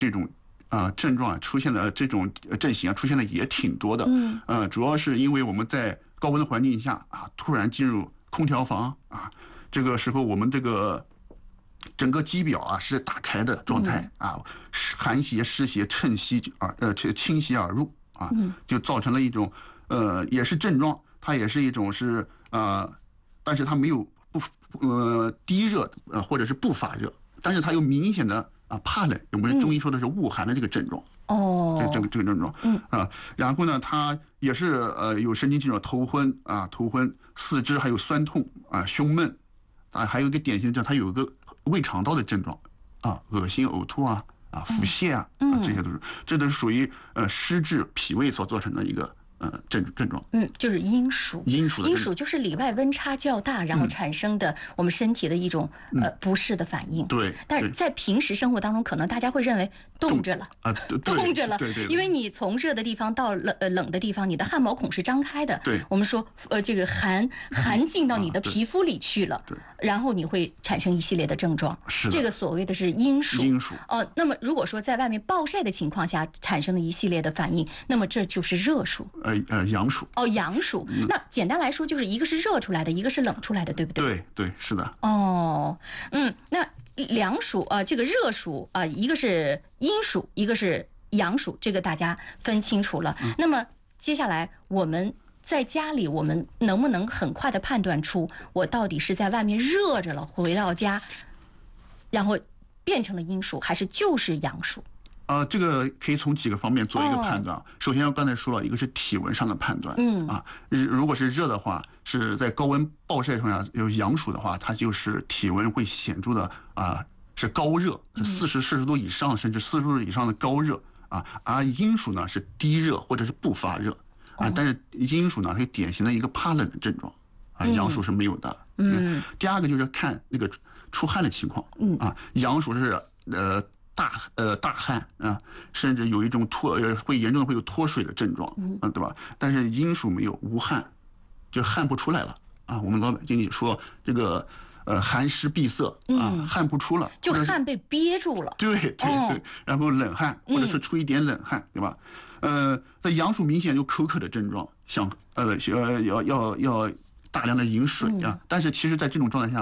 这种症状出现的这种症型出现的也挺多的。主要是因为我们在高温的环境下突然进入空调房这个时候我们这个整个机表是打开的状态寒邪湿邪侵袭而入就造成了一种也是症状，它也是一种是但是它没有低热或者是不发热，但是它有明显的怕冷，我们中医说的是恶寒的这个症状。这个症状。然后呢，它也是有神经症状，头昏、四肢还有酸痛胸闷还有一个典型症，它有一个胃肠道的症状恶心、呕吐腹泻这都是属于湿滞脾胃所造成的一个症状。 就是阴暑就是里外温差较大，然后产生的我们身体的一种不适的反应。 对， 但是在平时生活当中，可能大家会认为冻着了冻着了，因为你从热的地方到冷的地方，你的汗毛孔是张开的。 对， 我们说这个寒进到你的皮肤里去了，然后你会产生一系列的症状。这个所谓的是阴暑。那么如果说在外面暴晒的情况下产生的一系列的反应，那么这就是热暑。 阳暑。 阳暑。那简单来说，就是一个是热出来的，一个是冷出来的，对不对？ 对，是的。 那凉暑这个热暑一个是阴暑，一个是阳暑，这个大家分清楚了。那么接下来我们在家里，我们能不能很快的判断出我到底是在外面热着了，回到家，然后变成了阴暑，还是就是阳暑？ 这个可以从几个方面做一个判断。首先，我刚才说了一个是体温上的判断。如果是热的话，是在高温暴晒情况下有阳暑的话，它就是体温会显著的是高热，是40°以上，甚至40度以上的高热而阴暑呢是低热或者是不发热但是阴暑呢它有典型的一个怕冷的症状阳暑是没有的。第二个就是看那个出汗的情况阳暑是大汗甚至有一种会严重的会有脱水的症状对吧？但是阴暑没有，无汗，就汗不出来了我们老百姓说这个寒湿闭塞汗不出了， 就汗被憋住了。 对，然后冷汗或者是出一点冷汗对吧？在阳暑明显有口渴的症状，像要大量的饮水但是其实在这种状态下